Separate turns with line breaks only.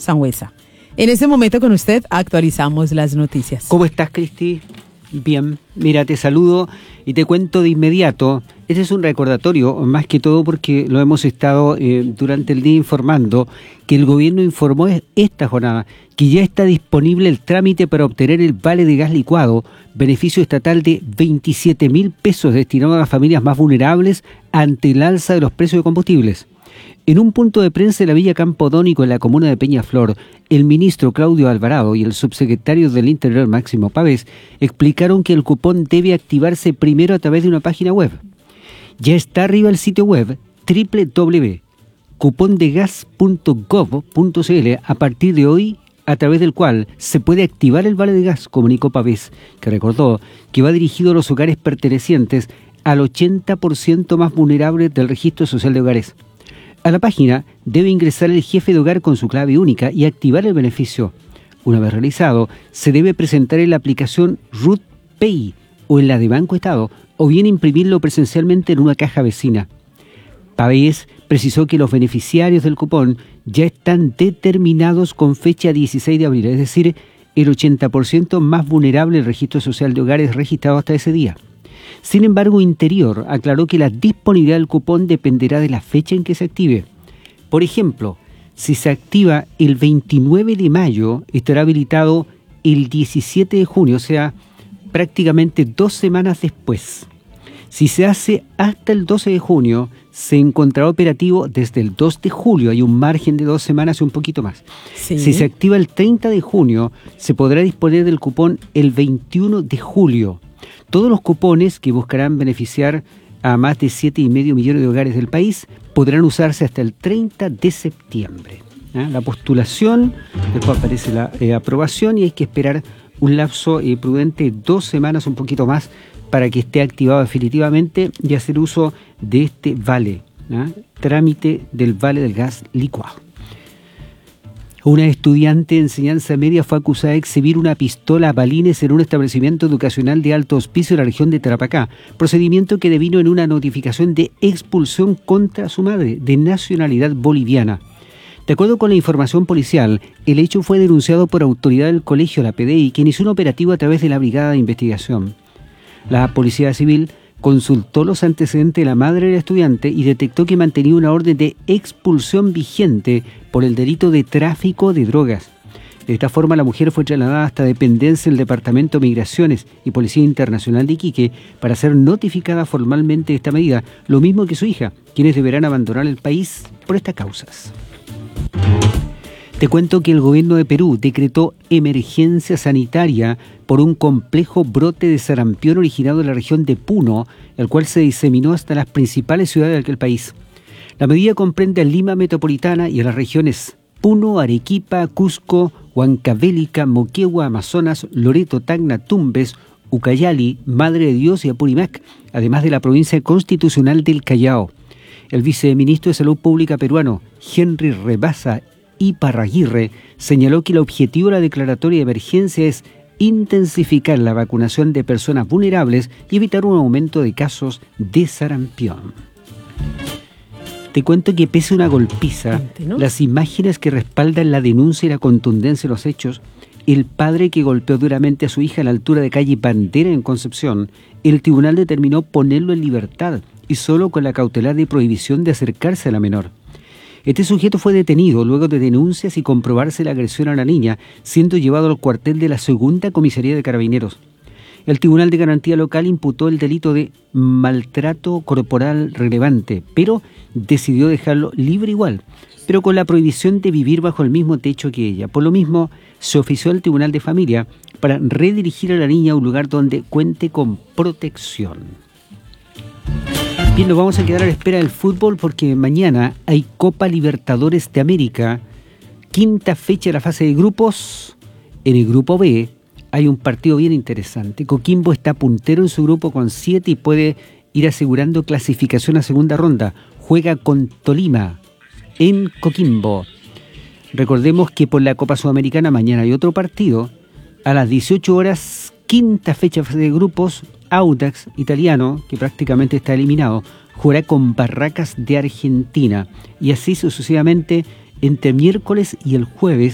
Sangüesa. En este momento con usted actualizamos las noticias.
¿Cómo estás, Cristi? Bien, mira, te saludo y te cuento de inmediato. Este es un recordatorio, más que todo porque lo hemos estado durante el día informando, que el gobierno informó esta jornada que ya está disponible el trámite para obtener el vale de gas licuado, beneficio estatal de 27.000 pesos destinado a las familias más vulnerables ante el alza de los precios de combustibles. En un punto de prensa en la Villa Campodónico, en la comuna de Peñaflor, el ministro Claudio Alvarado y el subsecretario del Interior Máximo Pavés explicaron que el cupón debe activarse primero a través de una página web. Ya está arriba el sitio web www.cupondegas.gov.cl a partir de hoy, a través del cual se puede activar el vale de gas, comunicó Pavés, que recordó que va dirigido a los hogares pertenecientes al 80% más vulnerable del Registro Social de Hogares. A la página debe ingresar el jefe de hogar con su clave única y activar el beneficio. Una vez realizado, se debe presentar en la aplicación RUT Pay o en la de Banco Estado, o bien imprimirlo presencialmente en una caja vecina. Pavés precisó que los beneficiarios del cupón ya están determinados con fecha 16 de abril, es decir, el 80% más vulnerable del Registro Social de Hogares registrado hasta ese día. Sin embargo, Interior aclaró que la disponibilidad del cupón dependerá de la fecha en que se active. Por ejemplo, si se activa el 29 de mayo, estará habilitado el 17 de junio, o sea, prácticamente 2 semanas después. Si se hace hasta el 12 de junio, se encontrará operativo desde el 2 de julio. Hay un margen de 2 semanas y un poquito más. Sí. Si se activa el 30 de junio, se podrá disponer del cupón el 21 de julio. Todos los cupones que buscarán beneficiar a más de 7,5 millones de hogares del país podrán usarse hasta el 30 de septiembre. La postulación, después aparece la aprobación y hay que esperar un lapso prudente, 2 semanas, un poquito más, para que esté activado definitivamente y hacer uso de este vale, trámite del vale del gas licuado. Una estudiante de enseñanza media fue acusada de exhibir una pistola a balines en un establecimiento educacional de alto hospicio en la región de Tarapacá, procedimiento que devino en una notificación de expulsión contra su madre, de nacionalidad boliviana. De acuerdo con la información policial, el hecho fue denunciado por autoridad del colegio, la PDI, que inició un operativo a través de la Brigada de Investigación. La Policía Civil consultó los antecedentes de la madre del estudiante y detectó que mantenía una orden de expulsión vigente por el delito de tráfico de drogas. De esta forma, la mujer fue trasladada hasta dependencia del Departamento de Migraciones y Policía Internacional de Iquique para ser notificada formalmente de esta medida, lo mismo que su hija, quienes deberán abandonar el país por estas causas. Te cuento que el gobierno de Perú decretó emergencia sanitaria por un complejo brote de sarampión originado en la región de Puno, el cual se diseminó hasta las principales ciudades de aquel país. La medida comprende a Lima metropolitana y a las regiones Puno, Arequipa, Cusco, Huancavelica, Moquegua, Amazonas, Loreto, Tacna, Tumbes, Ucayali, Madre de Dios y Apurímac, además de la provincia constitucional del Callao. El viceministro de Salud Pública peruano, Henry Rebasa Iparraguirre, señaló que el objetivo de la declaratoria de emergencia es intensificar la vacunación de personas vulnerables y evitar un aumento de casos de sarampión. Te cuento que pese a una golpiza, ¿no?, las imágenes que respaldan la denuncia y la contundencia de los hechos, el padre que golpeó duramente a su hija a la altura de calle Bandera en Concepción, el tribunal determinó ponerlo en libertad y solo con la cautelar de prohibición de acercarse a la menor. Este sujeto fue detenido luego de denuncias y comprobarse la agresión a la niña, siendo llevado al cuartel de la Segunda Comisaría de Carabineros. El Tribunal de Garantía Local imputó el delito de maltrato corporal relevante, pero decidió dejarlo libre igual, pero con la prohibición de vivir bajo el mismo techo que ella. Por lo mismo, se ofició al Tribunal de Familia para redirigir a la niña a un lugar donde cuente con protección. Bien, nos vamos a quedar a la espera del fútbol porque mañana hay Copa Libertadores de América, quinta fecha de la fase de grupos. En el grupo B hay un partido bien interesante. Coquimbo está puntero en su grupo con 7 y puede ir asegurando clasificación a segunda ronda. Juega con Tolima en Coquimbo. Recordemos que por la Copa Sudamericana mañana hay otro partido. A las 18 horas, quinta fecha de grupos, Audax italiano, que prácticamente está eliminado, jugará con Barracas de Argentina. Y así sucesivamente entre miércoles y el jueves